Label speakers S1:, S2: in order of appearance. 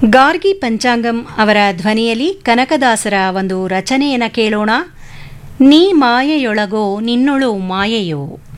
S1: ಗಾರ್ಗಿ ಪಂಚಾಂಗಂ ಅವರ ಧ್ವನಿಯಲ್ಲಿ ಕನಕದಾಸರ ಒಂದು ರಚನೆಯನ್ನು ಕೇಳೋಣ. ನೀ ಮಾಯೆಯೊಳಗೋ ನಿನ್ನೊಳು ಮಾಯೆಯೋ.